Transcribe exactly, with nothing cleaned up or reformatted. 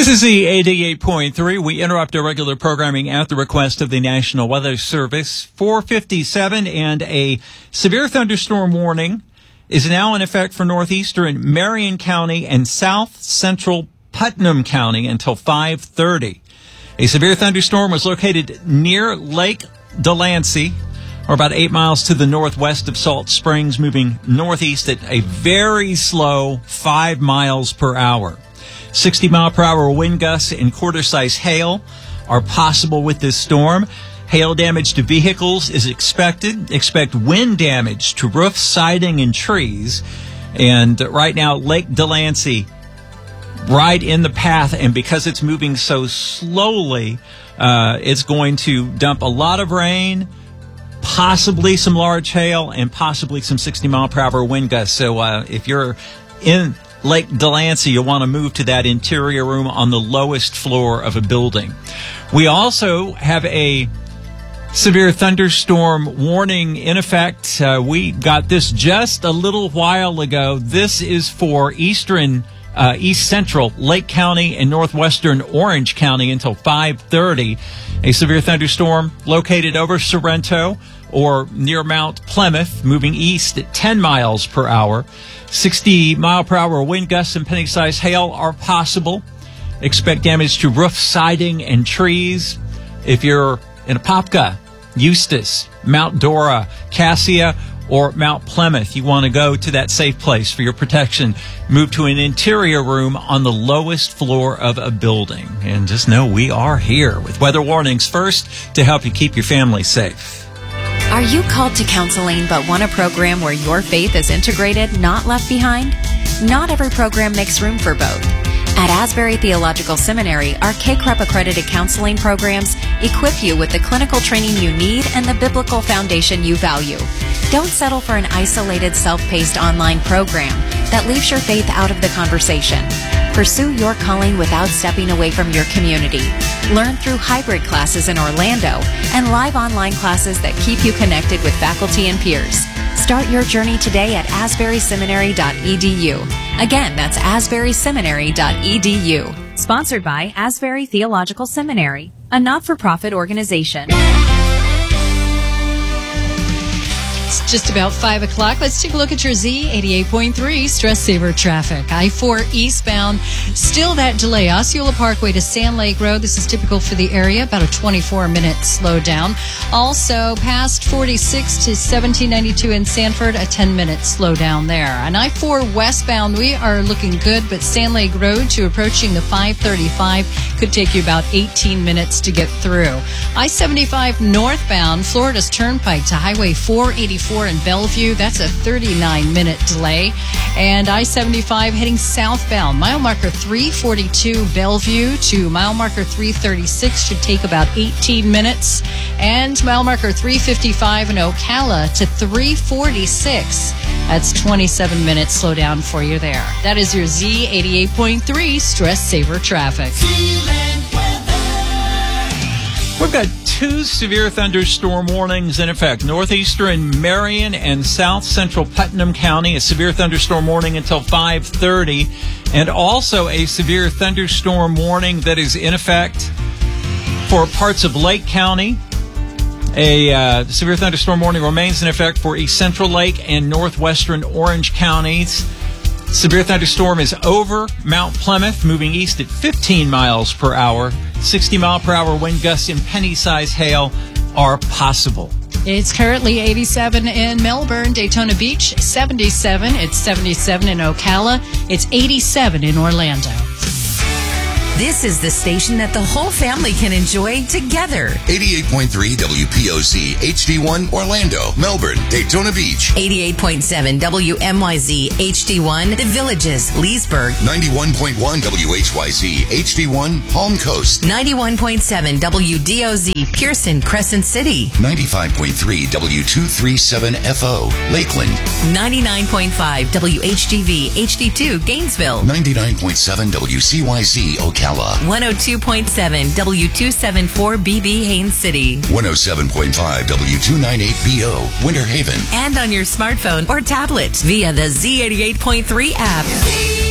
This is the eighty-eight point three. We interrupt our regular programming at the request of the National Weather Service. four fifty-seven, and a severe thunderstorm warning is now in effect for northeastern Marion County and south central Putnam County until five thirty. A severe thunderstorm was located near Lake Delancey, or about eight miles to the northwest of Salt Springs, moving northeast at a very slow five miles per hour. sixty mile per hour wind gusts and quarter-size hail are possible with this storm. Hail damage to vehicles is expected. Expect wind damage to roofs, siding, and trees. And right now, Lake Delancey, right in the path, and because it's moving so slowly, uh, it's going to dump a lot of rain, possibly some large hail, and possibly some sixty mile per hour wind gusts. So uh, if you're in Lake Delancey, you'll want to move to that interior room on the lowest floor of a building. We also have a severe thunderstorm warning in effect. Uh, we got this just a little while ago. This is for eastern, uh, east central Lake County and northwestern Orange County until five thirty. A severe thunderstorm located over Sorrento or near Mount Plymouth, moving east at ten miles per hour. sixty mile per hour wind gusts and penny-sized hail are possible. Expect damage to roof, siding, and trees. If you're in Apopka, Eustis, Mount Dora, Cassia, or Mount Plymouth, you want to go to that safe place for your protection. Move to an interior room on the lowest floor of a building. And just know we are here with weather warnings first to help you keep your family safe. Are you called to counseling but want a program where your faith is integrated, not left behind? Not every program makes room for both. At Asbury Theological Seminary, our K C R E P accredited counseling programs equip you with the clinical training you need and the biblical foundation you value. Don't settle for an isolated, self-paced online program that leaves your faith out of the conversation. Pursue your calling without stepping away from your community. Learn through hybrid classes in Orlando and live online classes that keep you connected with faculty and peers. Start your journey today at asbury seminary dot e d u. Again, that's asbury seminary dot e d u. Sponsored by Asbury Theological Seminary, a not-for-profit organization. It's just about five o'clock. Let's take a look at your Z eighty-eight point three Stress Saver traffic. I four eastbound, still that delay. Osceola Parkway to Sand Lake Road. This is typical for the area, about a twenty-four minute slowdown. Also, past forty-six to seventeen ninety-two in Sanford, a ten minute slowdown there. On I four westbound, we are looking good, but Sand Lake Road to approaching the five thirty-five could take you about eighteen minutes to get through. I seventy-five northbound, Florida's Turnpike to Highway four eighty-four in Bellevue, that's a thirty-nine minute delay. And I seventy-five heading southbound, mile marker three forty-two Bellevue to mile marker three thirty-six should take about eighteen minutes. And mile marker three fifty-five in Ocala to three forty-six, that's twenty-seven minutes slowdown for you there. That is your Z eighty-eight point three Stress Saver traffic. We've got two severe thunderstorm warnings in effect. Northeastern Marion and south central Putnam County, a severe thunderstorm warning until five thirty. And also a severe thunderstorm warning that is in effect for parts of Lake County. A uh, severe thunderstorm warning remains in effect for East Central Lake and northwestern Orange counties. Severe thunderstorm is over Mount Plymouth, moving east at fifteen miles per hour. sixty mile per hour wind gusts and penny-sized hail are possible. It's currently eighty-seven in Melbourne, Daytona Beach, seventy-seven. It's seventy-seven in Ocala. It's eighty-seven in Orlando. This is the station that the whole family can enjoy together. eighty-eight point three W P O Z H D one Orlando, Melbourne, Daytona Beach. eighty-eight point seven W M Y Z H D one The Villages, Leesburg. ninety-one point one W H Y Z H D one Palm Coast. ninety-one point seven W D O Z Pearson, Crescent City. ninety-five point three W two thirty-seven F O Lakeland. ninety-nine point five W H G V H D two Gainesville. ninety-nine point seven W C Y Z Ocala. one oh two point seven W two seventy-four B B Haines City. one oh seven point five W two ninety-eight B O Winter Haven. And on your smartphone or tablet via the Z eighty-eight point three app.